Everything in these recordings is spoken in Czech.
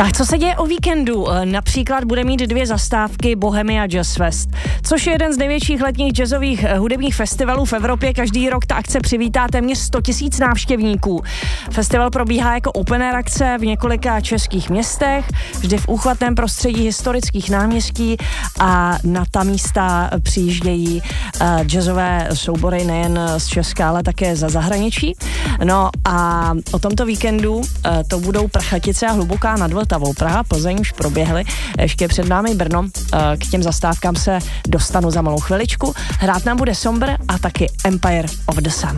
Tak co se děje o víkendu? Například bude mít 2 zastávky Bohemia Jazz Fest, což je jeden z největších letních jazzových hudebních festivalů v Evropě. Každý rok ta akce přivítá téměř 100 000 návštěvníků. Festival probíhá jako open air akce v několika českých městech, vždy v úchvatném prostředí historických náměstí a na ta místa přijíždějí jazzové soubory nejen z Česka, ale také za zahraničí. No a o tomto víkendu to budou Prachatice a Hluboká nad Vltavou. Praha, Plzeň už proběhly, ještě před námi Brno. K těm zastávkám se dostanu za malou chviličku. Hrát nám bude Sombr a taky Empire of the Sun.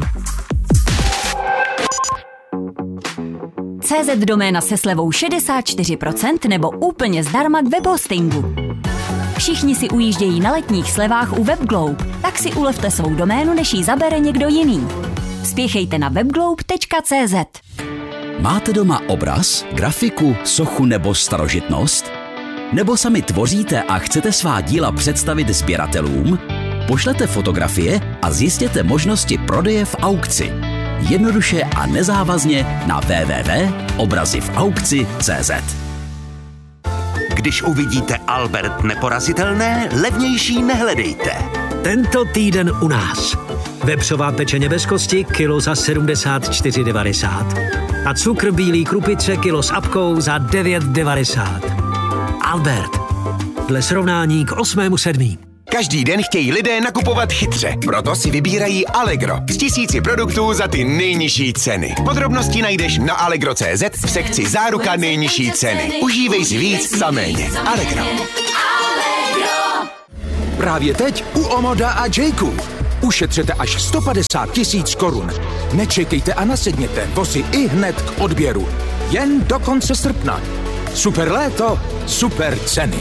CZ doména se slevou 64% nebo úplně zdarma k webhostingu. Všichni si ujíždějí na letních slevách u WebGlobe, tak si ulevte svou doménu, než ji zabere někdo jiný. Spěchejte na webglobe.cz. Máte doma obraz, grafiku, sochu nebo starožitnost? Nebo sami tvoříte a chcete svá díla představit sběratelům? Pošlete fotografie a zjistěte možnosti prodeje v aukci. Jednoduše a nezávazně na www.obrazivaukci.cz. Když uvidíte Albert neporazitelné, levnější nehledejte. Tento týden u nás. Vepřová pečeně bez kosti kilo za 74,90 a cukr bílý krupice kilo s apkou za 9,90. Albert. Dle srovnání k 8.7. Každý den chtějí lidé nakupovat chytře, proto si vybírají Allegro z 1000 produktů za ty nejnižší ceny. Podrobnosti najdeš na allegro.cz v sekci Záruka nejnižší ceny. Užívej si víc za méně. Allegro. Právě teď u Omoda a Jayku. Ušetřete až 150 000 korun. Nečekejte a nasedněte, vozy i hned k odběru. Jen do konce srpna. Super léto, super ceny.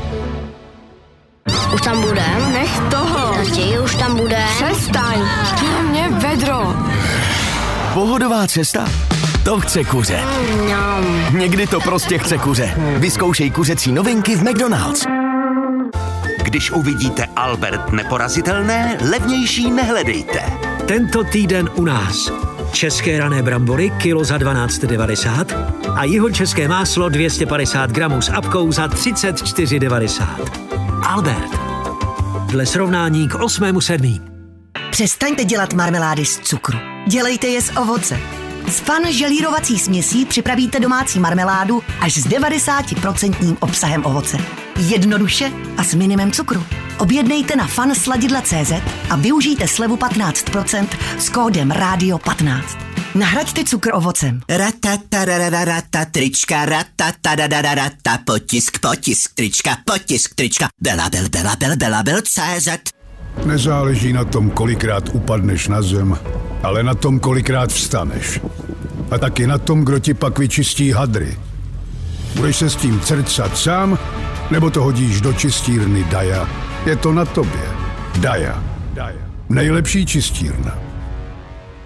Už tam bude? Nech toho. Raději už tam bude. Přestaň. Chtěl mě vedro. Pohodová cesta? To chce kuře. Někdy to prostě chce kuře. Vyzkoušej kuřecí novinky v McDonald's. Když uvidíte Albert neporazitelné, levnější nehledejte. Tento týden u nás. České rané brambory kilo za 12,90 a jihočeské máslo 250 gramů s apkou za 34,90. Albert. Dle srovnání k 8.7. Přestaňte dělat marmelády z cukru. Dělejte je z ovoce. S Fun želírovací směsí připravíte domácí marmeládu až s 90% obsahem ovoce. Jednoduše a s minimem cukru. Objednejte na funsladidla.cz a využijte slevu 15% s kódem RADIO15. Nahraďte cukr ovocem. Ratatarararata, trička, ratatarararata, potisk, trička, belabel.cz. Nezáleží na tom, kolikrát upadneš na zem, ale na tom, kolikrát vstaneš. A taky na tom, kdo ti pak vyčistí hadry. Budeš se s tím crcat sám, nebo to hodíš do čistírny Daja? Je to na tobě. Daja. Nejlepší čistírna.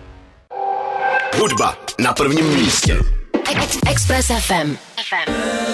Hudba na prvním místě. Express FM.